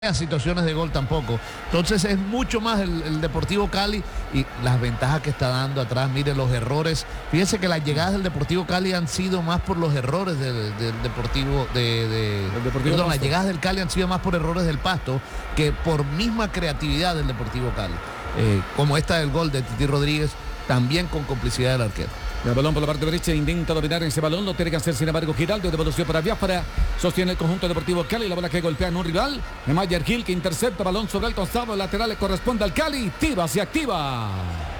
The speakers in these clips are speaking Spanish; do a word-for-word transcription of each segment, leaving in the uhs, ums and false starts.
situaciones de gol tampoco. Entonces es mucho más el, el Deportivo Cali y las ventajas que está dando atrás. Mire los errores. Fíjense que las llegadas del Deportivo Cali han sido más por los errores del, del Deportivo de, de el Deportivo perdón, las llegadas del Cali han sido más por errores del Pasto que por misma creatividad del Deportivo Cali. Eh, como esta del gol de Titi Rodríguez, también con complicidad del arquero. El balón por la parte derecha, intenta dominar ese balón, lo tiene que hacer sin embargo Giraldo, devolución para Biafara, sostiene el conjunto deportivo Cali, la bola que golpea en un rival, Mayer Gil que intercepta, balón sobre el costado, el lateral le corresponde al Cali, tira, se activa.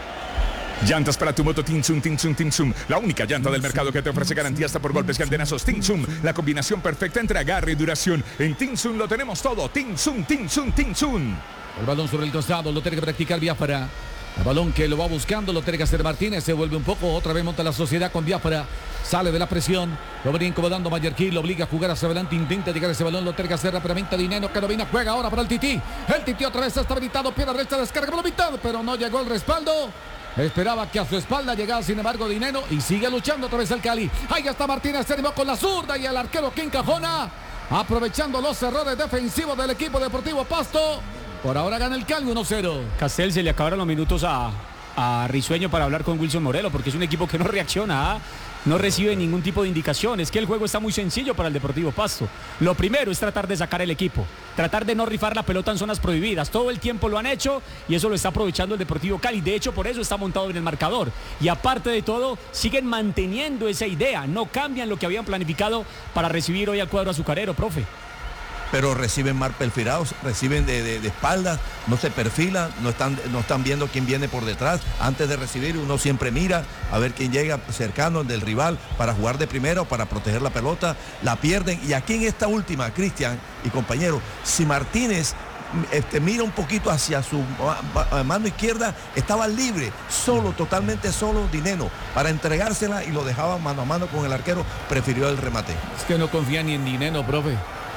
Llantas para tu moto Tinsun, Tinsun, Tinsun. La única llanta del mercado que te ofrece garantía hasta por golpes caldenazos. Tinsun, la combinación perfecta entre agarre y duración. En Tinsun lo tenemos todo. Tinsun, Tinsun, Tinsun. El balón sobre el costado, lo tiene que practicar Biafara. El balón que lo va buscando, lo tiene que hacer Martínez, se vuelve un poco, otra vez monta la sociedad con Biafara, sale de la presión, lo viene incomodando Mayer Gil, lo obliga a jugar hacia adelante, intenta llegar a ese balón, lo tiene que hacer rápidamente Dineno, Carolina juega ahora para el Tití, el Tití otra vez está habilitado, pierna derecha, descarga por la mitad, pero no llegó el respaldo, esperaba que a su espalda llegara sin embargo Dineno y sigue luchando otra vez el Cali, ahí está Martínez, se animó con la zurda y el arquero que encajona, aprovechando los errores defensivos del equipo deportivo Pasto. Por ahora gana el Cali uno cero. Castel, se le acabaron los minutos a, a Risueño para hablar con Wilson Morelo, porque es un equipo que no reacciona, ¿eh? No recibe ningún tipo de indicación. Es que el juego está muy sencillo para el Deportivo Pasto. Lo primero es tratar de sacar el equipo, tratar de no rifar la pelota en zonas prohibidas. Todo el tiempo lo han hecho y eso lo está aprovechando el Deportivo Cali. De hecho, por eso está montado en el marcador. Y aparte de todo, siguen manteniendo esa idea. No cambian lo que habían planificado para recibir hoy al cuadro azucarero, profe. Pero reciben mal perfilados, reciben de, de, de espaldas, no se perfilan, no están, no están viendo quién viene por detrás. Antes de recibir uno siempre mira a ver quién llega cercano del rival para jugar de primera o para proteger la pelota, la pierden. Y aquí en esta última, Cristian y compañero, si Martínez este, mira un poquito hacia su mano izquierda, estaba libre, solo, totalmente solo Dineno, para entregársela y lo dejaba mano a mano con el arquero, prefirió el remate. Es que no confía ni en Dineno, profe.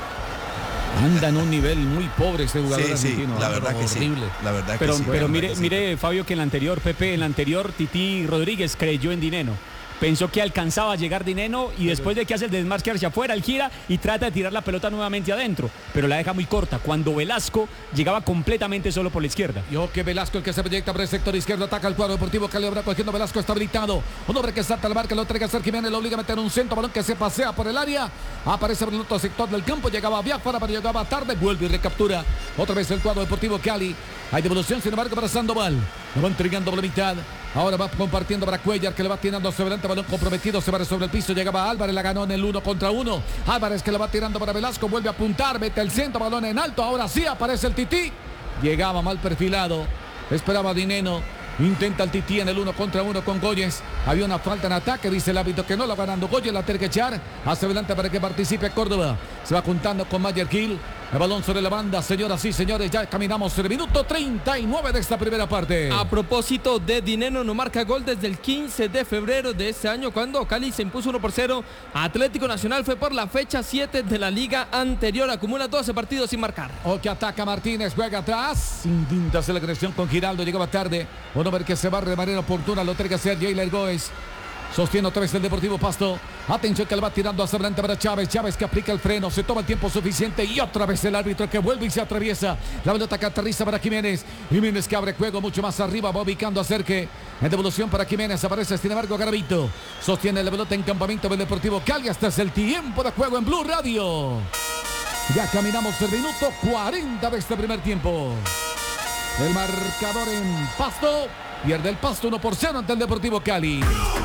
Anda en un nivel muy pobre este jugador sí, argentino. Sí, la verdad que horrible. sí. La verdad pero que sí. pero mire, que sí. mire, Fabio, que en el anterior, Pepe, en el anterior, Titi Rodríguez creyó en Dineno. Pensó que alcanzaba a llegar Dineno y después de que hace el desmarque hacia afuera, él gira y trata de tirar la pelota nuevamente adentro, pero la deja muy corta. Cuando Velasco llegaba completamente solo por la izquierda. Y ojo que Velasco, el que se proyecta por el sector izquierdo, ataca al cuadro deportivo Cali, cogiendo Velasco, está habilitado. Un hombre que salta al marca, lo entrega a Sergio Jiménez, lo obliga a meter un centro, balón que se pasea por el área. Aparece por el otro sector del campo, llegaba Biafara, pero llegaba tarde, vuelve y recaptura. Otra vez el cuadro deportivo Cali. Hay devolución, sin embargo, para Sandoval. Lo va entregando por la mitad. Ahora va compartiendo para Cuellar, que le va tirando sobre adelante, balón comprometido, se va sobre el piso, llegaba Álvarez, la ganó en el uno contra uno. Álvarez que le va tirando para Velasco, vuelve a apuntar, mete el centro, balón en alto, ahora sí aparece el Tití. Llegaba mal perfilado, esperaba Dineno. Intenta el Tití en el uno contra uno con Goyes. Había una falta en ataque, dice el árbitro que no la va ganando Goyes, la tiene que echar hacia adelante para que participe Córdoba. Se va juntando con Mayer Gil. El balón sobre la banda, señoras y señores, ya caminamos el minuto treinta y nueve de esta primera parte. A propósito de Dineno, no marca gol desde el quince de febrero de este año, cuando Cali se impuso uno por cero. Atlético Nacional fue por la fecha siete de la liga anterior, acumula doce partidos sin marcar. O que ataca Martínez, juega atrás, intenta hacer la agresión con Giraldo, llegaba tarde. Un hombre que se barre de manera oportuna, lo tiene que hacer Jailer Goes. Sostiene otra vez el Deportivo Pasto. Atención que le va tirando hacia adelante para Chávez. Chávez que aplica el freno. Se toma el tiempo suficiente. Y otra vez el árbitro que vuelve y se atraviesa. La pelota que aterriza para Jiménez. Jiménez que abre juego mucho más arriba. Va ubicando a Cerque. En devolución para Jiménez. Aparece sin embargo Garavito. Sostiene la pelota en campamento del Deportivo Cali. Hasta es el tiempo de juego en Blue Radio. Ya caminamos el minuto cuarenta de este primer tiempo. El marcador en Pasto. Pierde el Pasto uno por cero ante el Deportivo Cali.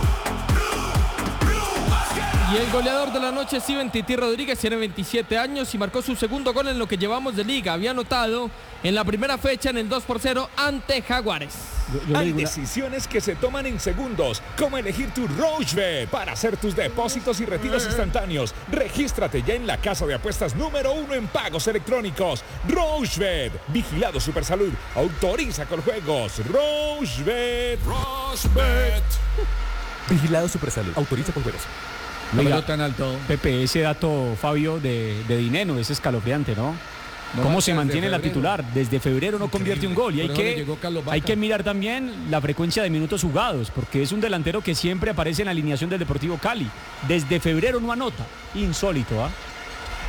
Y el goleador de la noche es Steven Titi Rodríguez, tiene veintisiete años y marcó su segundo gol en lo que llevamos de liga. Había anotado en la primera fecha en el dos por cero ante Jaguares. Yo, yo Hay decisiones que se toman en segundos, como elegir tu Rochebet para hacer tus depósitos y retiros instantáneos. Regístrate ya en la casa de apuestas número uno en pagos electrónicos. Rochebet, vigilado Supersalud, autoriza con juegos. Rochebet. Rochebet. Vigilado Supersalud, autoriza con juegos. La pelota en alto. Pepe, ese dato, Fabio, de, de Dineno es escalofriante, ¿no? No, ¿Cómo se mantiene la titular? Desde febrero no Increíble. convierte un gol. Y hay que, hay que mirar también la frecuencia de minutos jugados, porque es un delantero que siempre aparece en la alineación del Deportivo Cali. Desde febrero no anota. Insólito, ¿ah? ¿eh?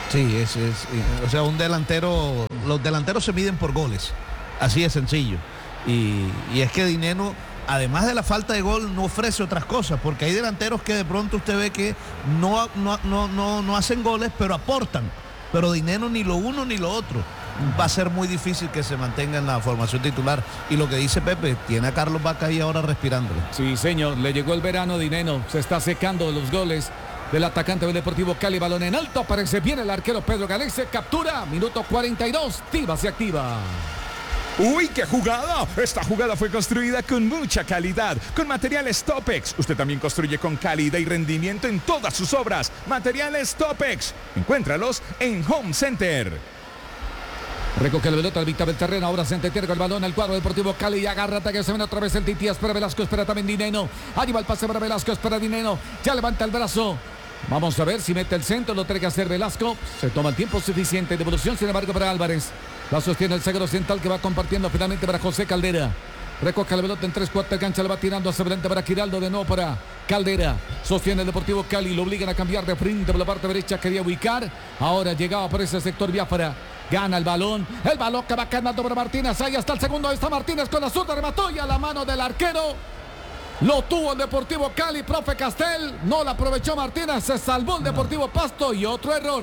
Sí, es, es, o sea, un delantero, los delanteros se miden por goles, así de sencillo. Y, y es que Dineno, además de la falta de gol, no ofrece otras cosas, porque hay delanteros que de pronto usted ve que no, no, no, no, no hacen goles, pero aportan. Pero Dineno ni lo uno ni lo otro. Va a ser muy difícil que se mantenga en la formación titular. Y lo que dice Pepe, tiene a Carlos Vaca ahí ahora respirándole. Sí, señor, le llegó el verano Dineno, se está secando los goles del atacante del Deportivo Cali, balón en alto, aparece bien el arquero Pedro Galese, captura, minuto cuarenta y dos, Tiva se activa. ¡Uy, qué jugada! Esta jugada fue construida con mucha calidad, con materiales Topex. Usted también construye con calidad y rendimiento en todas sus obras. Materiales Topex. Encuéntralos en Home Center. Recoge la pelota al mitad del terreno, ahora se entretiene con el balón al cuadro Deportivo Cali y agárrate que se viene otra vez el Titi, espera Velasco, espera también Dineno. Ahí va el pase para Velasco, espera Dineno, ya levanta el brazo. Vamos a ver si mete el centro, lo tiene que hacer Velasco. Se toma el tiempo suficiente. Devolución, sin embargo, para Álvarez. La sostiene el zaguero central que va compartiendo finalmente para José Caldera. Recoge la pelota en tres cuartos de cancha, le va tirando hacia adelante para Giraldo, de nuevo para Caldera. Sostiene el Deportivo Cali, lo obligan a cambiar de frente por la parte derecha, quería ubicar. Ahora llegaba por ese sector Biafara. Gana el balón, el balón que va ganando para Martínez. Ahí está el segundo, ahí está Martínez con la zurda, remató y a la mano del arquero. Lo tuvo el Deportivo Cali, profe Castel, no la aprovechó Martínez, se salvó el Deportivo Pasto y otro error.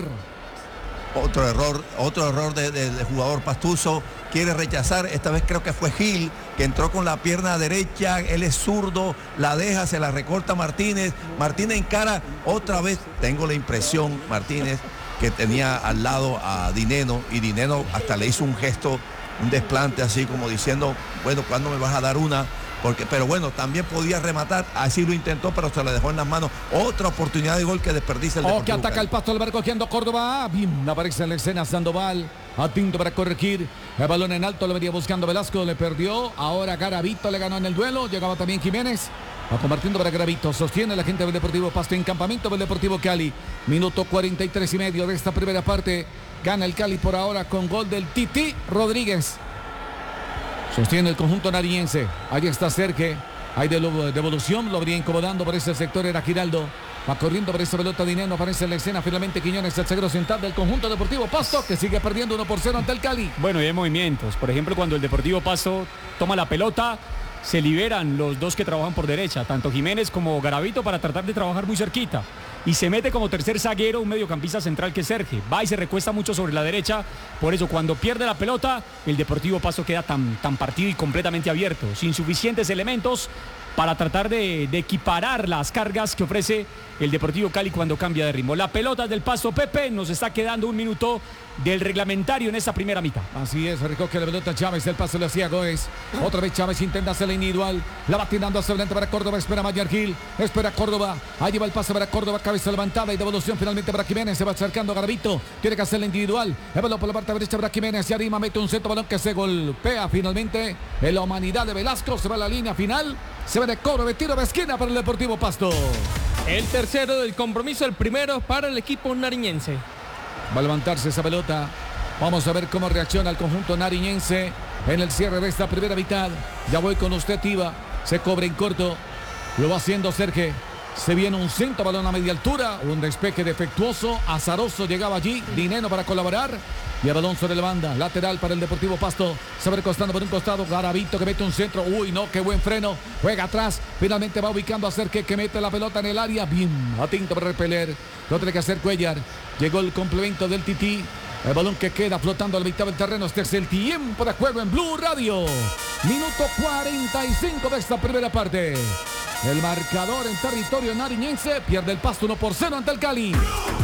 Otro error, otro error del de, de jugador pastuso, quiere rechazar, esta vez creo que fue Gil, que entró con la pierna derecha, él es zurdo, la deja, se la recorta Martínez, Martínez encara otra vez, tengo la impresión, Martínez, que tenía al lado a Dineno, y Dineno hasta le hizo un gesto, un desplante así como diciendo, bueno, ¿cuándo me vas a dar una? Porque, pero bueno, también podía rematar, así lo intentó, pero se le dejó en las manos. Otra oportunidad de gol que desperdicia el Oh, Deportivo que ataca Cali. el Pasto, el barco cogiendo Córdoba. Bien, aparece en la escena Sandoval. Atinto para corregir. El balón en alto, lo venía buscando Velasco, le perdió. Ahora Garavito le ganó en el duelo. Llegaba también Jiménez. Va compartiendo para Garavito. Sostiene la gente del Deportivo Pasto en campamento del Deportivo Cali. Minuto cuarenta y tres y medio de esta primera parte. Gana el Cali por ahora con gol del Titi Rodríguez. Sostiene el conjunto nariñense. Ahí está Serge. Hay de devolución. Lo venía incomodando por ese sector. Era Giraldo. Va corriendo por esa pelota Dineno. Aparece en la escena finalmente Quiñones, el zaguero central del conjunto Deportivo Pasto, que sigue perdiendo uno por cero ante el Cali. Bueno, y hay movimientos. Por ejemplo, cuando el Deportivo Pasto toma la pelota, se liberan los dos que trabajan por derecha, tanto Jiménez como Garavito, para tratar de trabajar muy cerquita. Y se mete como tercer zaguero un mediocampista central que es Serge. Va y se recuesta mucho sobre la derecha. Por eso cuando pierde la pelota, el Deportivo Pasto queda tan, tan partido y completamente abierto, sin suficientes elementos para tratar de, de equiparar las cargas que ofrece el Deportivo Cali cuando cambia de ritmo. La pelota del Pasto, Pepe, nos está quedando un minuto del reglamentario en esta primera mitad. Así es, recoge la pelota Chávez, el paso le hacía Goes. Otra vez Chávez intenta hacer la individual. La va tirando hacia adelante para Córdoba, espera Mayer Gil, espera Córdoba. Ahí lleva el pase para Córdoba, cabeza levantada y devolución finalmente para Jiménez. Se va acercando a Garavito, tiene que hacer la individual. El balón por la parte derecha para Jiménez. Y arriba mete un centro, balón que se golpea finalmente en la humanidad de Velasco. Se va a la línea final. Se va de cobro de tiro de esquina para el Deportivo Pasto. El tercero del compromiso, el primero para el equipo nariñense. Va a levantarse esa pelota. Vamos a ver cómo reacciona el conjunto nariñense en el cierre de esta primera mitad. Ya voy con usted, Tiva. Se cobra en corto. Lo va haciendo Serge. Se viene un centro, balón a media altura. Un despeje defectuoso. Azaroso llegaba allí. Dineno para colaborar. Y el balón sobre la banda. Lateral para el Deportivo Pasto. Se va recostando por un costado. Garavito que mete un centro. Uy, no, qué buen freno. Juega atrás. Finalmente va ubicando a Serge, que mete la pelota en el área. Bien, atinto para repeler. Lo tiene que hacer Cuellar. Llegó el complemento del Tití. El balón que queda flotando a la mitad del terreno. Este es el tiempo de juego en Blue Radio. Minuto cuarenta y cinco de esta primera parte. El marcador en territorio nariñense. Pierde el Pasto uno por cero ante el Cali.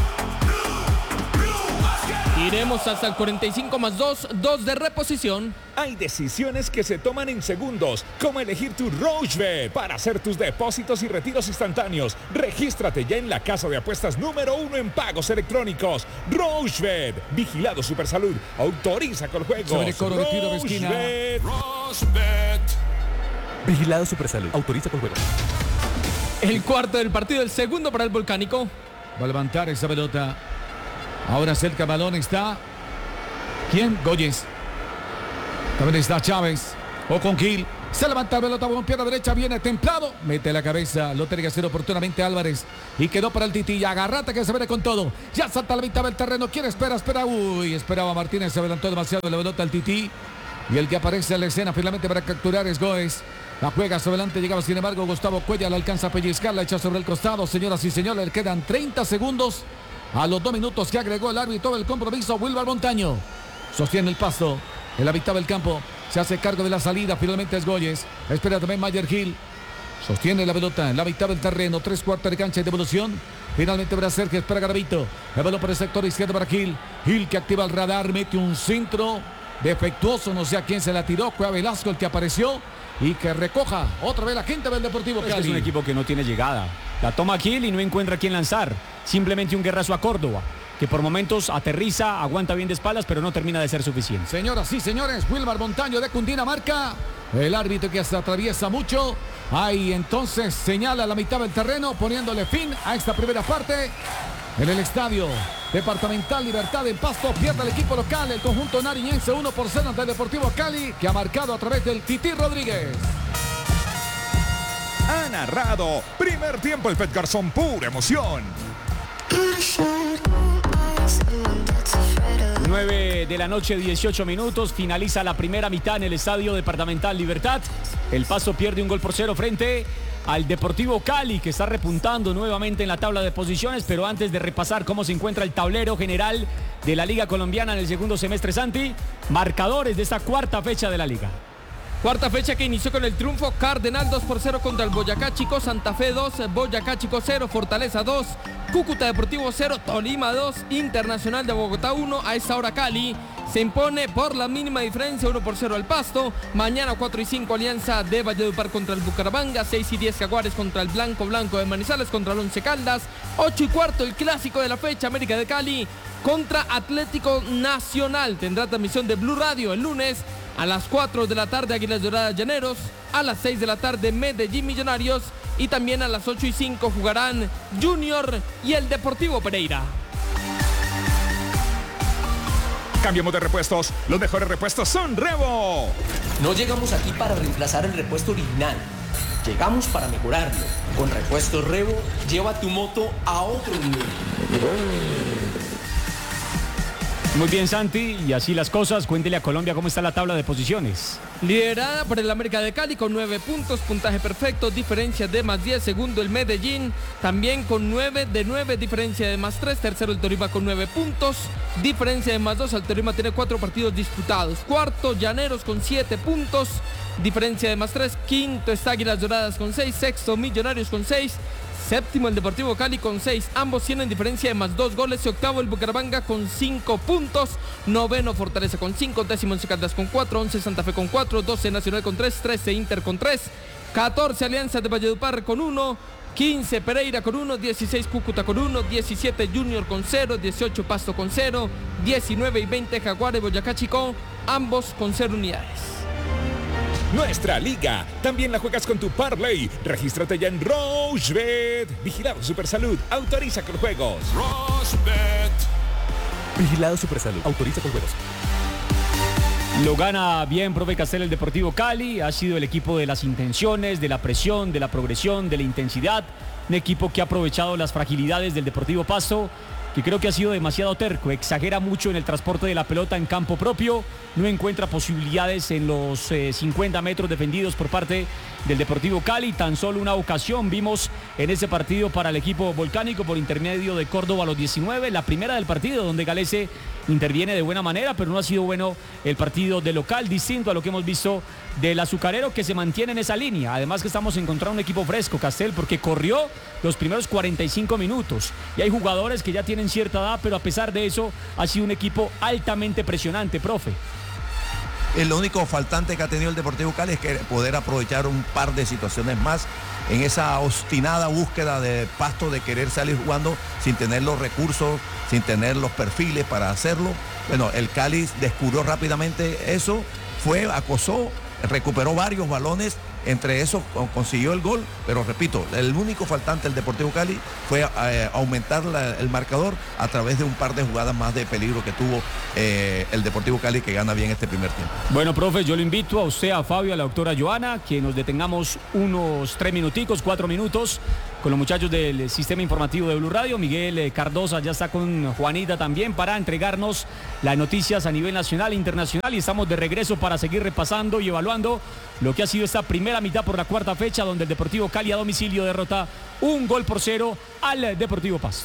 Iremos hasta el cuarenta y cinco más dos, dos de reposición. Hay decisiones que se toman en segundos, como elegir tu Rochebet para hacer tus depósitos y retiros instantáneos. Regístrate ya en la casa de apuestas número uno en pagos electrónicos. Rochebet, vigilado Supersalud, autoriza con juegos. Sobre coro de tiro de esquina. Rochebet. Vigilado Supersalud. Autoriza con juegos. El cuarto del partido, el segundo para el Volcánico. Va a levantar esa pelota. Ahora cerca el balón está. ¿Quién? Goyes. También está Chávez. O con Gil. Se levanta el pelota con pierna derecha, viene templado, mete la cabeza, lo tiene que hacer oportunamente Álvarez y quedó para el Titi. Agarrate que se viene con todo. Ya salta a la mitad del terreno. ¿Quién espera? Espera. Uy, esperaba Martínez, se adelantó demasiado la pelota al Titi. Y el que aparece en la escena finalmente para capturar es Goes. La juega sobre adelante, llegaba sin embargo Gustavo Cuellar, la alcanza a pellizcar, la echa sobre el costado. Señoras y señores, le quedan treinta segundos a los dos minutos que agregó el árbitro del compromiso. Wilmar Montaño sostiene el pasto en la mitad del campo. Se hace cargo de la salida, finalmente es Goyes. Espera también Mayer Gil. Sostiene la pelota en la mitad del terreno. Tres cuartos de cancha y devolución. Finalmente verá Sergio, espera Garavito. El balón por el sector izquierdo para Gil. Gil que activa el radar, mete un centro defectuoso. No sé a quién se la tiró. Fue a Velasco el que apareció. Y que recoja otra vez la gente del Deportivo Cali. Es, que es un equipo que no tiene llegada. La toma Gil y no encuentra a quién lanzar. Simplemente un guerrazo a Córdoba, que por momentos aterriza, aguanta bien de espaldas, pero no termina de ser suficiente. Señoras y señores, Wilmar Montaño de Cundinamarca, el árbitro que se atraviesa mucho. Ahí entonces señala la mitad del terreno, poniéndole fin a esta primera parte. En el estadio departamental Libertad en Pasto, pierde el equipo local, el conjunto nariñense, uno por cero ante el Deportivo Cali, que ha marcado a través del Tití Rodríguez. Ha narrado primer tiempo el Pet Garzón, pura emoción. nueve de la noche, dieciocho minutos. Finaliza la primera mitad en el Estadio Departamental Libertad. El Pasto pierde un gol por cero frente al Deportivo Cali, que está repuntando nuevamente en la tabla de posiciones. Pero antes de repasar cómo se encuentra el tablero general de la Liga Colombiana en el segundo semestre, Santi, marcadores de esta cuarta fecha de la Liga. Cuarta fecha que inició con el triunfo. Cardenal dos por cero contra el Boyacá Chico, Santa Fe dos, Boyacá Chico cero, Fortaleza dos, Cúcuta Deportivo cero, Tolima dos, Internacional de Bogotá uno. A esa hora Cali se impone por la mínima diferencia, uno por cero al Pasto. Mañana cuatro y cinco Alianza de Valledupar contra el Bucaramanga, seis y diez Jaguares contra el Blanco Blanco de Manizales contra el Once Caldas, ocho y cuarto el clásico de la fecha, América de Cali contra Atlético Nacional. Tendrá transmisión de Blue Radio el lunes a las cuatro de la tarde Águilas Doradas Llaneros, a las seis de la tarde Medellín Millonarios y también a las ocho y cinco jugarán Junior y el Deportivo Pereira. Cambiamos de repuestos, los mejores repuestos son Revo. No llegamos aquí para reemplazar el repuesto original, llegamos para mejorarlo. Con Repuestos Revo, lleva tu moto a otro nivel. Muy bien, Santi, y así las cosas. Cuéntele a Colombia cómo está la tabla de posiciones. Liderada por el América de Cali con nueve puntos, puntaje perfecto, diferencia de más diez. Segundo el Medellín, también con nueve de nueve, diferencia de más tres. Tercero el Tolima con nueve puntos, diferencia de más dos. El Tolima tiene cuatro partidos disputados. Cuarto Llaneros con siete puntos, diferencia de más tres. Quinto está Águilas Doradas con seis. Sexto Millonarios con seis. Séptimo el Deportivo Cali con seis, ambos tienen diferencia de más dos goles. Y octavo el Bucaramanga con cinco puntos. Noveno Fortaleza con cinco, décimo Once Caldas con cuatro, once Santa Fe con cuatro, doce Nacional con tres, trece Inter con tres, catorce Alianza de Valledupar con uno, quince Pereira con uno, dieciséis Cúcuta con uno, diecisiete Junior con cero, dieciocho Pasto con cero, diecinueve y veinte Jaguares Boyacá Chico, ambos con cero unidades. Nuestra liga también la juegas con tu Parlay. Regístrate ya en Rochebet. Vigilado Supersalud. Autoriza con juegos. Rochebet. Vigilado Supersalud. Autoriza con juegos. Lo gana bien, profe Castel, el Deportivo Cali. Ha sido el equipo de las intenciones, de la presión, de la progresión, de la intensidad. Un equipo que ha aprovechado las fragilidades del Deportivo Pasto, que creo que ha sido demasiado terco, exagera mucho en el transporte de la pelota en campo propio, no encuentra posibilidades en los eh, cincuenta metros defendidos por parte del Deportivo Cali. Tan solo una ocasión vimos en ese partido para el equipo volcánico por intermedio de Córdoba a los diecinueve, la primera del partido donde Galese interviene de buena manera, pero no ha sido bueno el partido de local, distinto a lo que hemos visto del Azucarero, que se mantiene en esa línea. Además que estamos encontrando un equipo fresco, Castel, porque corrió los primeros cuarenta y cinco minutos y hay jugadores que ya tienen cierta edad, pero a pesar de eso ha sido un equipo altamente presionante, profe. El único faltante que ha tenido el Deportivo Cali es que poder aprovechar un par de situaciones más en esa obstinada búsqueda de Pasto de querer salir jugando sin tener los recursos, sin tener los perfiles para hacerlo. Bueno, el Cali descubrió rápidamente eso, fue, acosó, recuperó varios balones entre eso consiguió el gol, pero repito, el único faltante del Deportivo Cali fue eh, aumentar la, el marcador a través de un par de jugadas más de peligro que tuvo eh, el Deportivo Cali, que gana bien este primer tiempo. Bueno, profe, yo lo invito a usted, a Fabio, a la doctora Joana, que nos detengamos unos tres minuticos, cuatro minutos con los muchachos del sistema informativo de Blue Radio. Miguel Cardosa ya está con Juanita también para entregarnos las noticias a nivel nacional e internacional, y estamos de regreso para seguir repasando y evaluando lo que ha sido esta primera mitad por la cuarta fecha, donde el Deportivo Cali a domicilio derrota un gol por cero al Deportivo Pasto.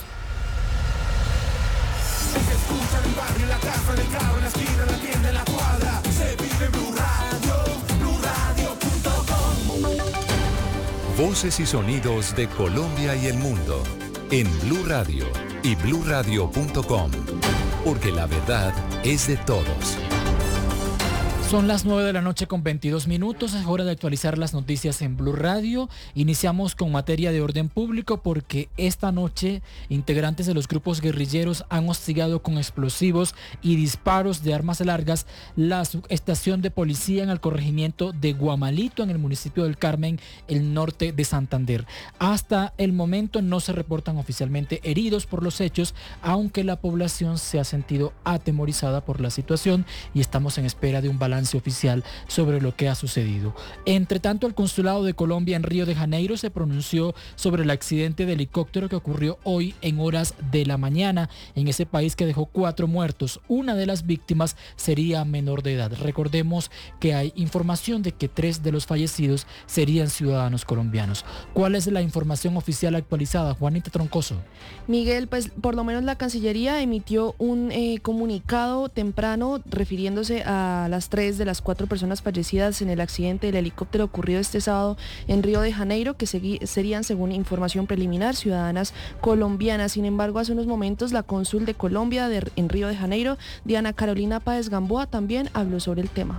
Se escucha en el barrio, en la casa, en el carro, en la esquina, en la tienda, en la cuadra. Se vive en Blue Radio, blue radio punto com. Voces y sonidos de Colombia y el mundo en Blue Radio y blue radio punto com, porque la verdad es de todos. Son las nueve de la noche con veintidós minutos, es hora de actualizar las noticias en Blue Radio. Iniciamos con materia de orden público porque esta noche integrantes de los grupos guerrilleros han hostigado con explosivos y disparos de armas largas la estación de policía en el corregimiento de Guamalito, en el municipio del Carmen, el norte de Santander. Hasta el momento no se reportan oficialmente heridos por los hechos, aunque la población se ha sentido atemorizada por la situación y estamos en espera de un balance oficial sobre lo que ha sucedido. Entre tanto, el Consulado de Colombia en Río de Janeiro se pronunció sobre el accidente de helicóptero que ocurrió hoy en horas de la mañana en ese país, que dejó cuatro muertos. Una de las víctimas sería menor de edad. Recordemos que hay información de que tres de los fallecidos serían ciudadanos colombianos. ¿Cuál es la información oficial actualizada, Juanita Troncoso? Miguel, pues por lo menos la Cancillería emitió un eh, comunicado temprano refiriéndose a las tres de las cuatro personas fallecidas en el accidente del helicóptero ocurrido este sábado en Río de Janeiro, que segui- serían, según información preliminar, ciudadanas colombianas. Sin embargo, hace unos momentos la cónsul de Colombia de, en Río de Janeiro, Diana Carolina Páez Gamboa, también habló sobre el tema.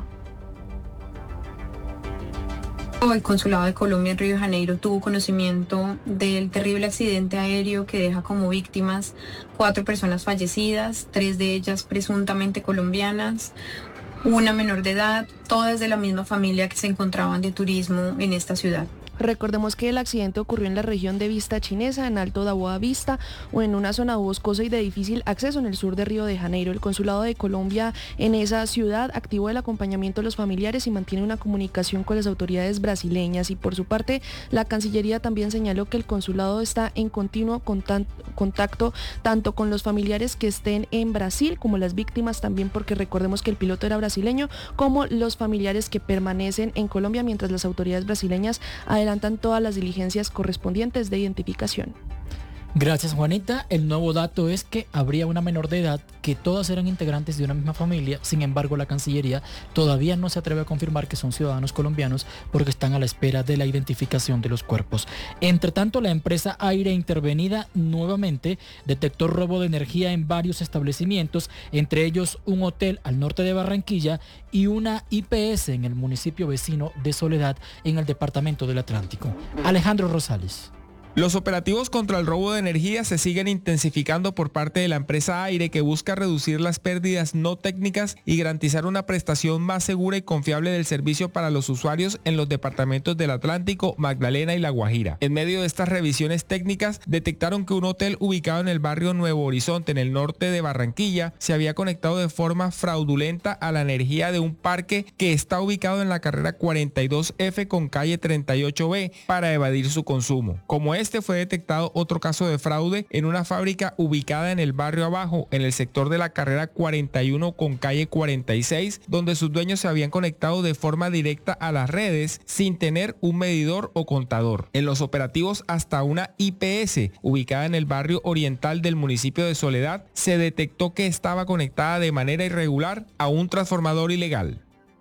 El Consulado de Colombia en Río de Janeiro tuvo conocimiento del terrible accidente aéreo que deja como víctimas cuatro personas fallecidas, tres de ellas presuntamente colombianas, una menor de edad, todas de la misma familia que se encontraban de turismo en esta ciudad. Recordemos que el accidente ocurrió en la región de Vista Chinesa, en Alto da Boa Vista, o en una zona boscosa y de difícil acceso en el sur de Río de Janeiro. El Consulado de Colombia en esa ciudad activó el acompañamiento de los familiares y mantiene una comunicación con las autoridades brasileñas. Y por su parte, la Cancillería también señaló que el Consulado está en continuo contacto tanto con los familiares que estén en Brasil como las víctimas también, porque recordemos que el piloto era brasileño, como los familiares que permanecen en Colombia, mientras las autoridades brasileñas adelantan todas las diligencias correspondientes de identificación. Gracias, Juanita. El nuevo dato es que habría una menor de edad, que todas eran integrantes de una misma familia. Sin embargo, la Cancillería todavía no se atreve a confirmar que son ciudadanos colombianos porque están a la espera de la identificación de los cuerpos. Entre tanto, la empresa Aire Intervenida nuevamente detectó robo de energía en varios establecimientos, entre ellos un hotel al norte de Barranquilla y una I P S en el municipio vecino de Soledad, en el departamento del Atlántico. Alejandro Rosales. Los operativos contra el robo de energía se siguen intensificando por parte de la empresa Aire, que busca reducir las pérdidas no técnicas y garantizar una prestación más segura y confiable del servicio para los usuarios en los departamentos del Atlántico, Magdalena y La Guajira. En medio de estas revisiones técnicas, detectaron que un hotel ubicado en el barrio Nuevo Horizonte, en el norte de Barranquilla, se había conectado de forma fraudulenta a la energía de un parque que está ubicado en la carrera cuarenta y dos F con calle treinta y ocho B para evadir su consumo. Como es Este fue detectado otro caso de fraude en una fábrica ubicada en el barrio Abajo, en el sector de la carrera cuarenta y uno con calle cuarenta y seis, donde sus dueños se habían conectado de forma directa a las redes sin tener un medidor o contador. En los operativos hasta una I P S ubicada en el barrio oriental del municipio de Soledad, se detectó que estaba conectada de manera irregular a un transformador ilegal.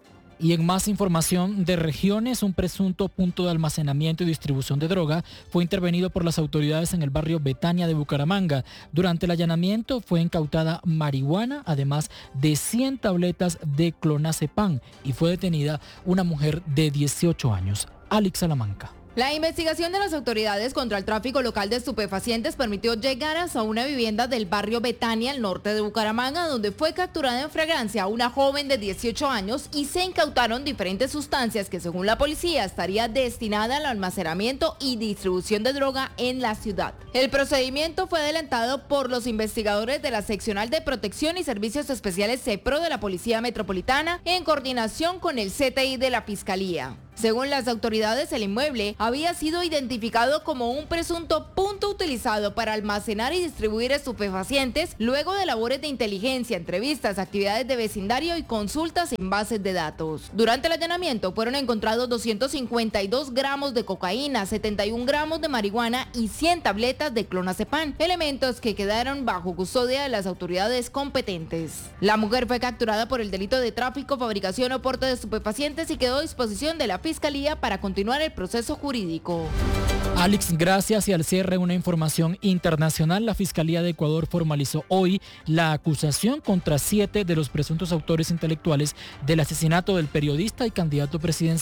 Y en más información de regiones, un presunto punto de almacenamiento y distribución de droga fue intervenido por las autoridades en el barrio Betania de Bucaramanga. Durante el allanamiento fue incautada marihuana, además de cien tabletas de clonazepam, y fue detenida una mujer de dieciocho años. Alex Salamanca. La investigación de las autoridades contra el tráfico local de estupefacientes permitió llegar hasta una vivienda del barrio Betania, al norte de Bucaramanga, donde fue capturada en flagrancia una joven de dieciocho años y se incautaron diferentes sustancias que, según la policía, estaría destinada al almacenamiento y distribución de droga en la ciudad. El procedimiento fue adelantado por los investigadores de la Seccional de Protección y Servicios Especiales CEPRO de la Policía Metropolitana en coordinación con el C T I de la Fiscalía. Según las autoridades, el inmueble había sido identificado como un presunto punto utilizado para almacenar y distribuir estupefacientes luego de labores de inteligencia, entrevistas, actividades de vecindario y consultas en bases de datos. Durante el allanamiento fueron encontrados doscientos cincuenta y dos gramos de cocaína, setenta y un gramos de marihuana y cien tabletas de clonazepam, elementos que quedaron bajo custodia de las autoridades competentes. La mujer fue capturada por el delito de tráfico, fabricación o porte de estupefacientes y quedó a disposición de la Fiscalía para continuar el proceso jurídico. Alex, gracias. Y al cierre, una información internacional. La Fiscalía de Ecuador formalizó hoy la acusación contra siete de los presuntos autores intelectuales del asesinato del periodista y candidato presidencial